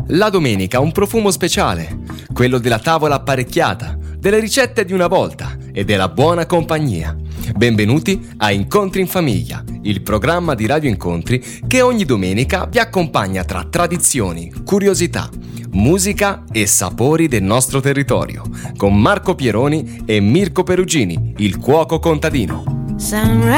La domenica ha un profumo speciale, quello della tavola apparecchiata, delle ricette di una volta e della buona compagnia. Benvenuti a Incontri in Famiglia, il programma di Radio Incontri che ogni domenica vi accompagna tra tradizioni, curiosità, musica e sapori del nostro territorio, con Marco Pieroni e Mirko Perugini, il cuoco contadino.